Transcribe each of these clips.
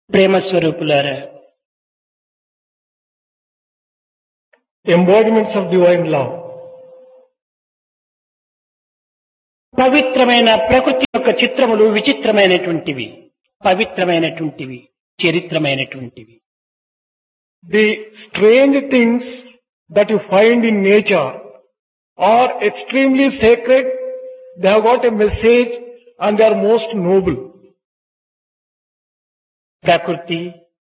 ప్రేమ స్వరూపులారా, embodiments of divine love. పవిత్రమైన ప్రకృతి యొక్క చిత్రములు విచిత్రమైనటువంటివి, పవిత్రమైనటువంటివి, చరిత్రమైనటువంటివి. The strange things that you find in nature are extremely sacred, they have got a message and they are most noble. ప్రకృతి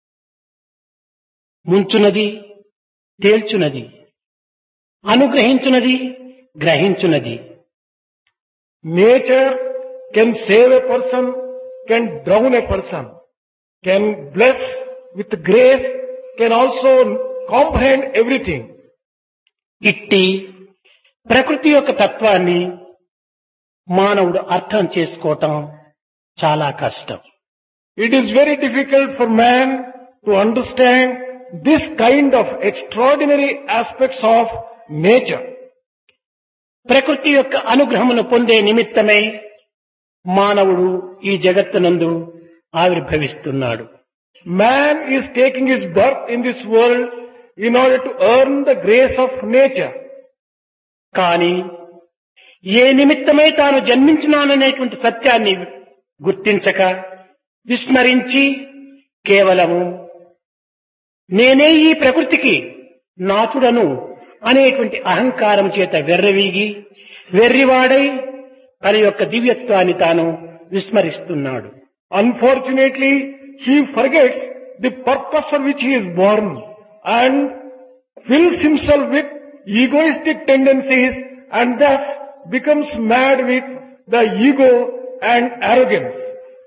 ముంచునది, తేల్చునది, అనుగ్రహించునది, గ్రహించునది. Nature can save a person, can drown a person, can bless with grace, can also comprehend everything. ఇట్టి ప్రకృతి యొక్క తత్వాన్ని మానవుడు అర్థం చేసుకోవటం చాలా కష్టం. It is very difficult for man to understand this kind of extraordinary aspects of nature. ప్రకృతి యొక్క అనుగ్రహమును పొందే నిమిత్తమై మానవుడు ఈ జగత్తునందు ఆవిర్భవిస్తున్నాడు. Man is taking his birth in this world in order to earn the grace of nature. కానీ ఏ నిమిత్తమై తాను జన్మించినాననేటువంటి సత్యాన్ని గుర్తించక విస్మరించి కేవలము నేనే ఈ ప్రకృతికి నాథుడను అనేటువంటి అహంకారం చేత వెర్రవీగి వెర్రివాడై తన యొక్క దివ్యత్వాన్ని తాను విస్మరిస్తున్నాడు. Unfortunately, he forgets the purpose for which he is born and fills himself with egoistic tendencies and thus becomes mad with the ego and arrogance.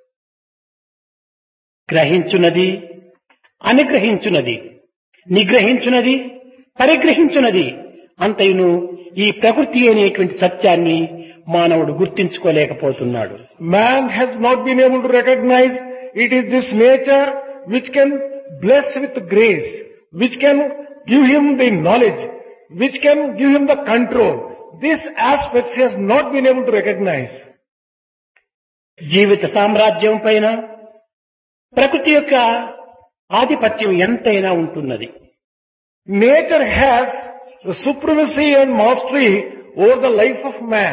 గ్రహించునది, అనుగ్రహించునది, నిగ్రహించునది, పరిగ్రహించునది అంతయును ఈ ప్రకృతి అనేటువంటి సత్యాన్ని మానవుడు గుర్తించుకోలేకపోతున్నాడు. Man has not been able to recognize it is this nature which can bless with grace, which can give him the knowledge, which can give him the control. This aspects he has not been able to recognize. జీవిత సామ్రాజ్యం పైన ప్రకృతి యొక్క ఆధిపత్యం ఎంతైనా ఉంటున్నది. Nature has the supremacy and mastery over the life of man.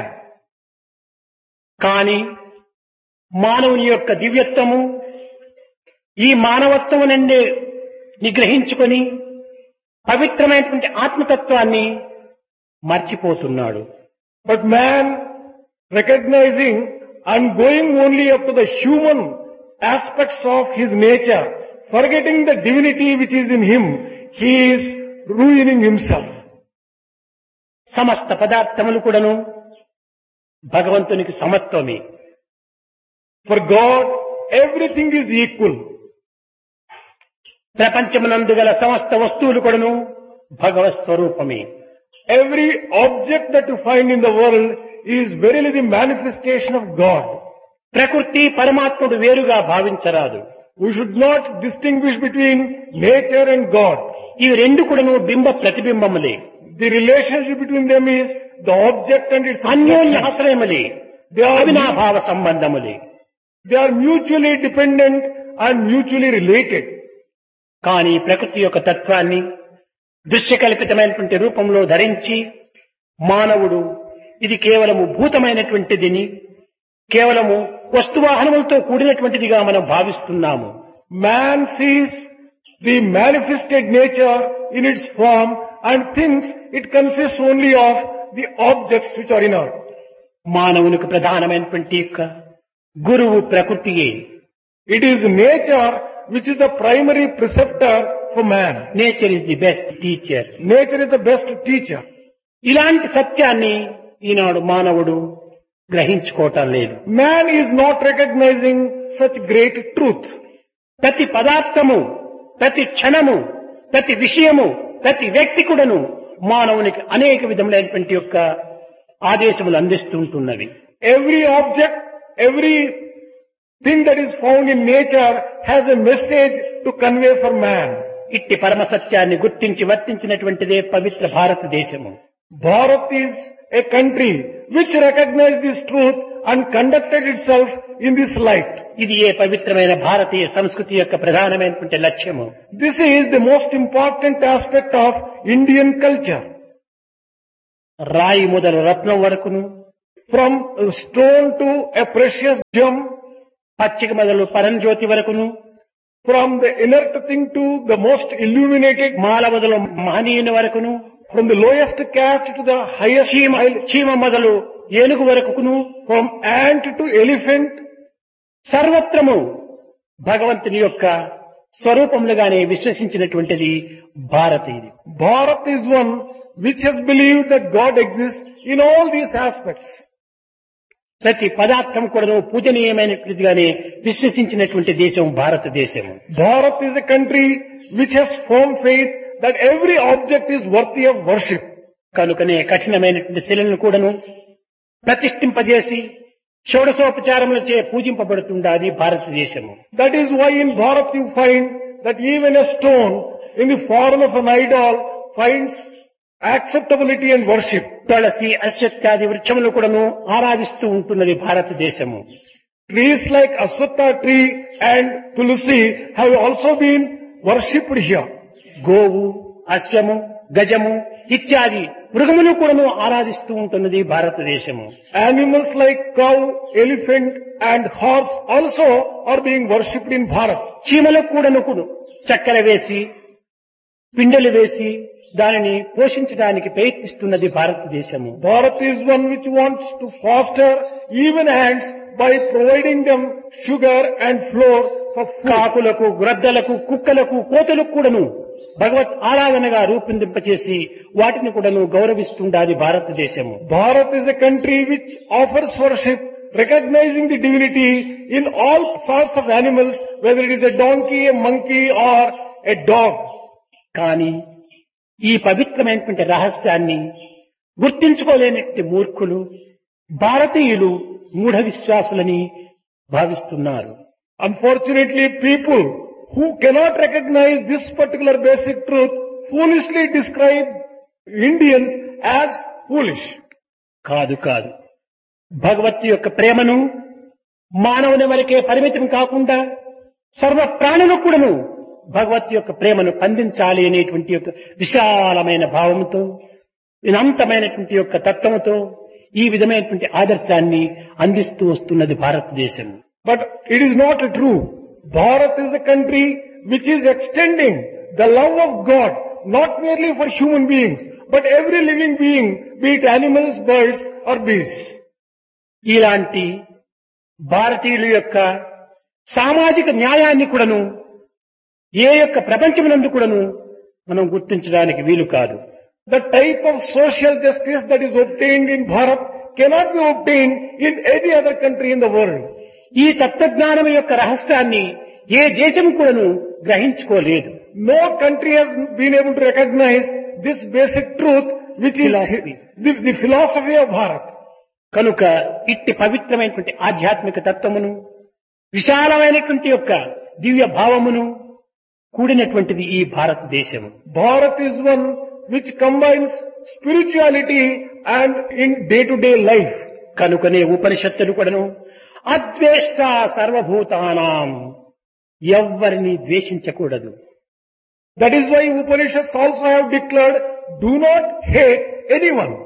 కానీ మానవుని యొక్క దివ్యత్వము ఈ మానవత్వము నుండి నిగ్రహించుకొని పవిత్రమైనటువంటి ఆత్మతత్వాన్ని మర్చిపోతున్నాడు. But man, recognizing and going only up to the human aspects of his nature, forgetting the divinity which is in him, he is ruining himself. సమస్త పదార్థములు కూడాను భగవంతునికి సమత్వమే. For God, everything is equal. ప్రపంచమునందు గల సమస్త వస్తువులు కూడాను భగవత్ స్వరూపమే. Every object that you find in the world is verily the manifestation of God. ప్రకృతి పరమాత్ముడు వేరుగా భావించరాదు. We should not distinguish between nature and God. ఇవి రెండు కూడాను బింబ ప్రతిబింబములే. The relationship between them is the object and its అన్యోన్య reflection. ఆశ్రయములే, They అవినాభావ సంబంధములే. are mutually dependent and mutually related. కానీ ప్రకృతి యొక్క తత్వాన్ని దృశ్యకల్పితమైనటువంటి రూపంలో ధరించి మానవుడు ఇది కేవలము భూతమైనటువంటిదిని, కేవలము వస్తువాహనములతో కూడినటువంటిదిగా మనం భావిస్తున్నాము. Man sees the manifested nature in its form and thinks it consists only of the objects which are inert. మానవునికి ప్రధానమైనటువంటి యొక్క గురువు ప్రకృతియే. It is nature which is the primary preceptor for man. Nature is the best teacher. Nature is the best teacher. ఇలాంటి సత్యాన్ని ఈనాడు మానవుడు గ్రహించుకోవటం లేదు. Man is not recognizing such great truth. ప్రతి పదార్థము, ప్రతి క్షణము, ప్రతి విషయము, ప్రతి వ్యక్తి కూడాను మానవునికి అనేక విధములైనటువంటి యొక్క ఆదేశములు అందిస్తుంటున్నవి. Every object, every thing that is found in nature has a message to convey for man. ఇట్టి పరమ సత్యాన్ని గుర్తించి వర్తించినటువంటిదే పవిత్ర భారతదేశము. Bharat is a country which recognizes this truth and conducted itself in this light. ఇది ఏ పవిత్రమైన భారతీయ సంస్కృతి యొక్క ప్రధానమైనటువంటి లక్ష్యము. This is the most important aspect of Indian culture. రాయి మొదలు రత్నం వరకును, From a stone to a precious gem, పచ్చిక మొదలు పరంజ్యోతి వరకును, from the inert thing to the most illuminated, మాల మొదలు మహనీయుని వరకును, from the lowest caste to the highest, చీమ మొదలు ఏనుగు వరకును, from ant to elephant, సర్వత్రము భగవంతుని యొక్క స్వరూపములుగానే విశ్వసించినటువంటిది భారతీయుది. Bharat is one which has believed that God exists in all these aspects. ప్రతి పదార్థం కూడా పూజనీయమైనటువంటిదిగానే విశ్వసించినటువంటి దేశం భారతదేశం. Bharat is a country which has firm faith that every object is worthy of worship. కనుకనే కఠినమైనటువంటి శిలను కూడాను ప్రతిష్ఠింపజేసి షోడశోపచారములచే పూజింపబడుతుండాది భారతదేశము. That is why in Bharat you find that even a stone in the form of an idol finds acceptability and worship. తులసి, అశ్వత్థాది వృక్షములు కూడాను ఆరాధిస్తూ ఉంటున్నది భారతదేశము. Trees like Aswatha tree and Tulsi have also been worshipped here. గోవు, అశ్వము, గజము ఇత్యాది మృగములు కూడాను ఆరాధిస్తూ ఉంటున్నది భారతదేశము. Animals like cow, elephant and horse also are being worshipped in Bharat. చీమలకు కూడాను చక్కెర వేసి, పిండెలు వేసి దానిని పోషించడానికి ప్రయత్నిస్తున్నది భారతదేశము. Bharat is one which wants to foster even ants by providing them sugar and flour for food. కాకులకు, గ్రద్దలకు, కుక్కలకు, కోతులకు కూడాను భగవత్ ఆరాధనగా రూపొందింపచేసి వాటిని కూడాను గౌరవిస్తుండాది భారతదేశము. Bharat is a country which offers worship, recognizing the divinity in all sorts of animals, whether it is a donkey, a monkey or a dog. కానీ ఈ పవిత్రమైనటువంటి రహస్యాన్ని గుర్తించుకోలేనటువంటి మూర్ఖులు భారతీయులు మూఢ విశ్వాసులని భావిస్తున్నారు. Unfortunately, people who cannot recognize this particular basic truth foolishly describe Indians as foolish. కాదు కాదు, భగవత్ యొక్క ప్రేమను మానవుని వరకే పరిమితం కాకుండా సర్వ ప్రాణులకు కూడాను భగవత్ యొక్క ప్రేమను పండించాలి అనేటువంటి యొక్క విశాలమైన భావంతో, వినంతమైనటువంటి యొక్క తత్వముతో ఈ విధమైనటువంటి ఆదర్శాన్ని అందిస్తూ వస్తున్నది భారతదేశం. But it is not true. Bharat is a country which is extending the love of God not merely for human beings, but every living being, be it animals, birds or beasts. ఇలాంటి భారతీయుల యొక్క సామాజిక న్యాయాన్ని కూడాను ఏ యొక్క ప్రపంచమునందు కూడాను మనం గుర్తించడానికి వీలు కాదు. The type of social justice that is obtained in Bharat cannot be obtained in any other country in the world. ఈ తత్వజ్ఞానం యొక్క రహస్యాన్ని ఏ దేశం కూడాను గ్రహించుకోలేదు. No country has been able to recognize this basic truth, which is the philosophy of Bharat. కనుక ఇట్టి పవిత్రమైనటువంటి ఆధ్యాత్మిక తత్వమును, విశాలమైనటువంటి యొక్క దివ్య భావమును కూడినటువంటిది ఈ భారతదేశము. Bharat is one which combines spirituality and in day-to-day life. కనుకనే ఉపనిషత్తులు కూడాను అద్వేష్ట సర్వభూతానాం, ఎవ్వరిని ద్వేషించకూడదు. That is why Upanishads also have declared, do not hate anyone.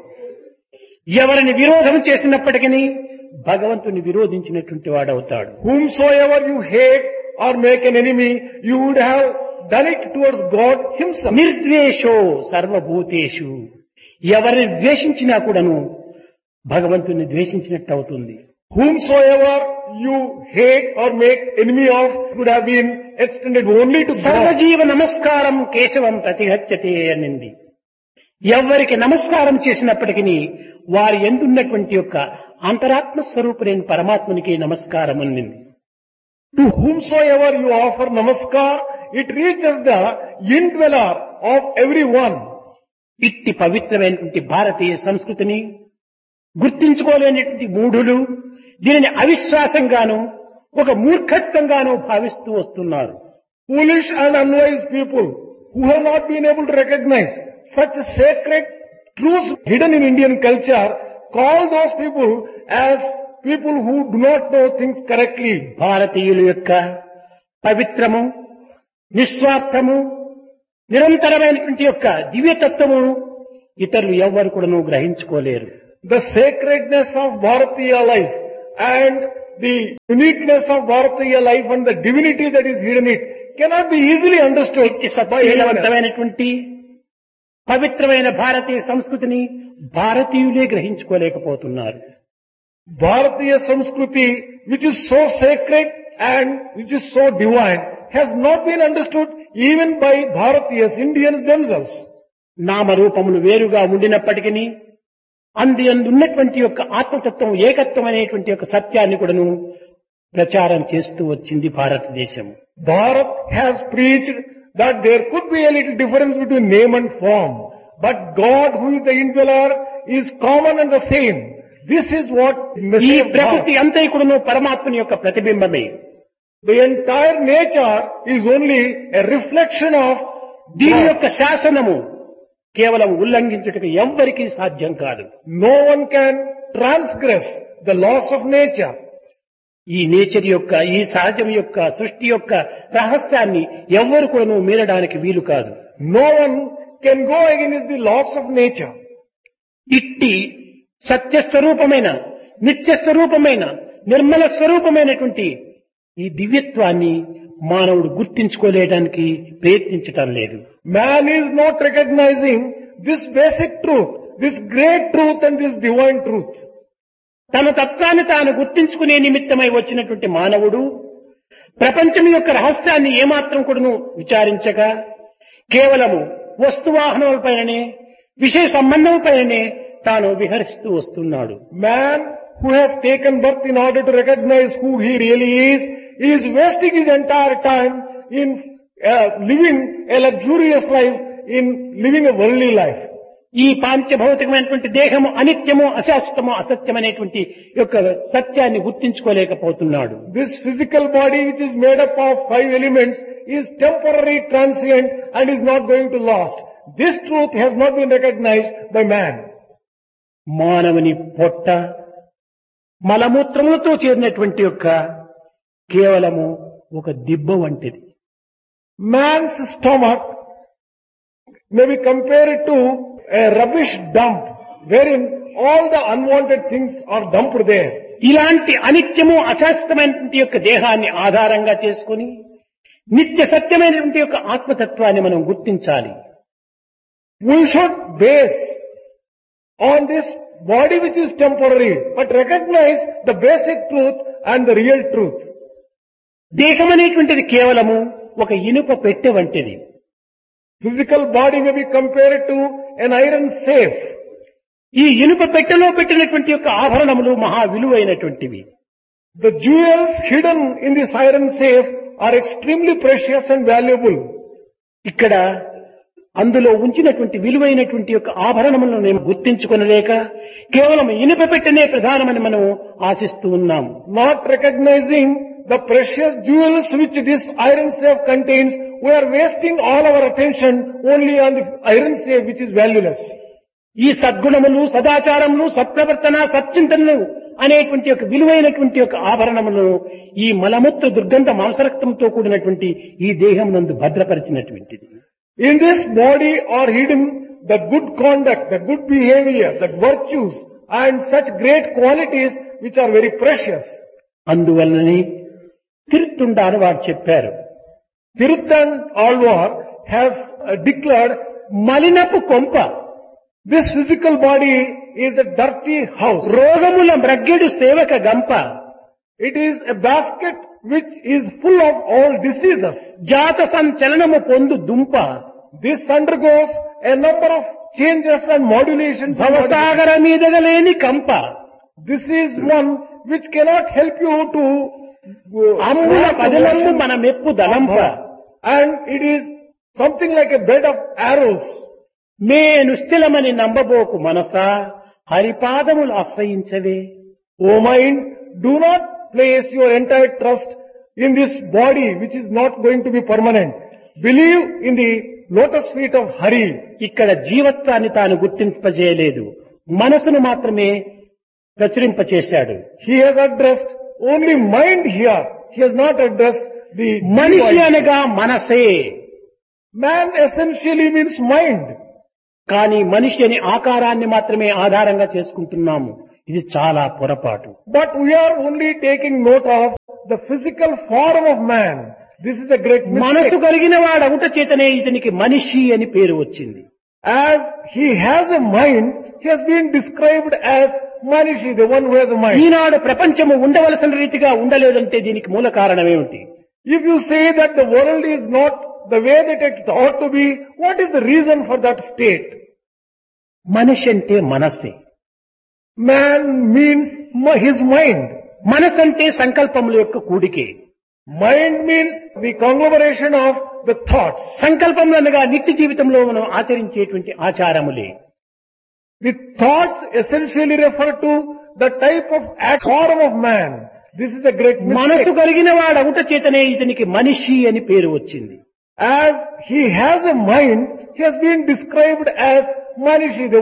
ఎవరిని విరోధం చేసినప్పటికీ భగవంతుని విరోధించినటువంటి వాడవుతాడు. Whomsoever you hate or make an enemy, you would have done it towards God himself. నిర్ద్వేషో సర్వభూతేషు, ఎవరిని ద్వేషించినా కూడాను భగవంతుని ద్వేషించినట్టు అవుతుంది. Whomsoever you hate or make enemy of would have been extended only to God. సర్వజీవ నమస్కారం కేశవం ప్రతిహత్యతే అనింది. ఎవరికి నమస్కారం చేసినప్పటికీ వారి ఎందున్నటువంటి యొక్క అంతరాత్మ స్వరూపుడైన పరమాత్మనికి నమస్కారం అనింది. To whomsoever you offer namaskar, it reaches the indweller of everyone. ఇట్టి పవిత్రమైనటువంటి భారతీయ సంస్కృతిని గుర్తించుకోలేనటువంటి మూఢులు దీనిని అవిశ్వాసంగాను ఒక మూర్ఖత్వంగాను భావిస్తూ వస్తున్నారు. Foolish and unwise people who have not been able to recognize such sacred truths hidden in Indian culture call those people as people who do not know things correctly. భారతీయుల యొక్క పవిత్రము, నిస్వార్థము, నిరంతరమైనటువంటి యొక్క దివ్యతత్వము ఇతరులు ఎవ్వరు కూడాను గ్రహించుకోలేరు. The sacredness of Bharatiya life and the uniqueness of Bharatiya life and the divinity that is hidden in it cannot be easily understood by anyone else. శక్తివంతమైనటువంటి పవిత్రమైన భారతీయ సంస్కృతిని భారతీయులే గ్రహించుకోలేకపోతున్నారు. Bharatiya Samskruti, which is so sacred and which is so divine, has not been understood even by Bharatiyas, Indians themselves. నామరూపములు వేరుగా ఉండినప్పటికీ అందున్నటువంటి యొక్క ఆత్మతత్వం, ఏకత్వం అనేటువంటి యొక్క సత్యాన్ని కూడాను ప్రచారం చేస్తూ వచ్చింది భారతదేశం. Bharat has preached that there could be a little difference between name and form, but God, who is the indweller, is common and the same. This is what ఈ message of ప్రకృతి God. అంతా కూడాను పరమాత్మని యొక్క ప్రతిబింబమే. The entire nature is only a reflection of దీని God. యొక్క శాసనము కేవలం ఉల్లంఘించుటకు ఎవ్వరికీ సాధ్యం కాదు. No one can transgress the laws of nature. ఈ నేచర్ యొక్క, ఈ సహజం యొక్క, సృష్టి యొక్క రహస్యాన్ని ఎవ్వరు కూడాను మీరడానికి వీలు కాదు. No one can go against the laws of nature. ఇట్టి సత్యస్వరూపమైన, నిత్యస్వరూపమైన, నిర్మల స్వరూపమైనటువంటి ఈ దివ్యత్వాన్ని మానవుడు గుర్తించుకోలేడానికి ప్రయత్నించటం లేదు. Man is not recognizing this basic truth, this great truth and this divine truth. తన తత్వాన్ని తాను గుర్తించుకునే నిమిత్తమై వచ్చినటువంటి మానవుడు ప్రపంచం యొక్క రహస్యాన్ని ఏమాత్రం కూడాను విచారించగా కేవలము వస్తువాహనములపైననే, విషయ సంబంధములపైననే తాను విహరిస్తూ వస్తున్నాడు. Man who has taken birth in order to recognize who he really is wasting his entire time in living a luxurious life, in living a worldly life. ఈ పాంచభౌతికమైనటువంటి దేహము అనిత్యము, అశాశ్వతము, అసత్యమనేటువంటి యొక్క సత్యాన్ని గుర్తించుకోలేకపోతున్నాడు. This physical body, which is made up of 5 elements, is temporary, transient and is not going to last. This truth has not been recognized by man. మానవుని పొట్ట మలమూత్రములతో చేరినటువంటి యొక్క కేవలము ఒక దిబ్బ వంటిది. Man's stomach may be compared to a rubbish dump wherein all the unwanted things are dumped there. ఇలాంటి అనిత్యము, అశాశ్వతమైనటువంటి యొక్క దేహాన్ని ఆధారంగా చేసుకుని నిత్య సత్యమైనటువంటి యొక్క ఆత్మతత్వాన్ని మనం గుర్తించాలి. We should base on this body which is temporary, but recognize the basic truth and the real truth. దేహం అనేటువంటిది కేవలము ఒక ఇనుప పెట్టె వంటిది. Physical body may be compared to an iron safe. ఈ ఇనుప పెట్టెలో పెట్టినటువంటి యొక్క ఆభరణములు మహా విలువైనటువంటివి. The jewels hidden in this iron safe are extremely precious and valuable. ఇక్కడ అందులో ఉంచినటువంటి విలువైనటువంటి యొక్క ఆభరణములను మేము గుర్తించుకొనలేక కేవలం ఇనుప పెట్టెనే ప్రధానమని మనం ఆశిస్తూ ఉన్నాం. Not recognizing the precious jewels which this iron safe contains, we are wasting all our attention only on the iron safe which is valueless. ఈ సద్గుణములు, సదాచారములు, సత్ప్రవర్తన, సచ్చింతనలు అనేటువంటి యొక్క విలువైనటువంటి యొక్క ఆభరణములను ఈ మలమూత్ర దుర్గంధ మాంసరక్తంతో కూడినటువంటి ఈ దేహం నందు భద్రపరిచినటువంటిది. In this body are hidden the good conduct, the good behavior, the virtues and such great qualities which are very precious. అందువల్లనే తిరుత్తుండారు వారు చెప్పారు, Tiruthan Alvar has declared, మలినపు కొంప, this physical body is a dirty house. రోగముల మ్రగ్గెడు సేవక గంప, It is a basket which is full of all diseases. జాత సంచలనము పొందు దుంప, This undergoes a number of changes and modulations. భవసాగర మీదగలేని కంప, This is one which cannot help you to అమ్ముల పదలము మన మెప్పు దళంప, and it is something like a bed of arrows. May నిశ్చలమని నంబబోకు Manasa, హరిపాదములు ఆశ్రయించవే. O mind, do not place your entire trust in this body which is not going to be permanent. Believe in the lotus feet of Hari. ఇక్కడ జీవత్వాన్ని తాను గుర్తింపజేయలేదు, మనసును మాత్రమే ప్రచురింపచేశాడు. He has addressed only mind here. He has not addressed the మనిషి divine. అనగా మనసే. Man essentially means mind. కానీ మనిషి అని ఆకారాన్ని మాత్రమే ఆధారంగా చేసుకుంటున్నాము. ఇది చాలా పొరపాటు. But we are only taking note of the physical form of man. This is a great మనసు mistake. కలిగిన వాడు అవుట చేతనే ఇతనికి మనిషి అని పేరు వచ్చింది. As he has a mind, he has been described as Manishi, the one who has a mind. ఈనాడు ప్రపంచము ఉండవలసిన రీతిగా ఉండలేదంటే దీనికి మూల కారణం ఏమిటి? If you say that the world is not the way that it ought to be, what is the reason for that state? మనిషి అంటే మనస్సే. Man means his mind. మనసు అంటే సంకల్పముల యొక్క కూడికే. Mind means the conglomeration of the thoughts. సంకల్పములు అనగా నిత్య జీవితంలో మనం ఆచరించేటువంటి ఆచారములే. The thoughts essentially refer to the type of form of man. This is a great మనసు mistake. కలిగిన వాడు అవుట చేతనే ఇతనికి మనిషి అని పేరు వచ్చింది. As he has a mind, he has been described as Manishi, the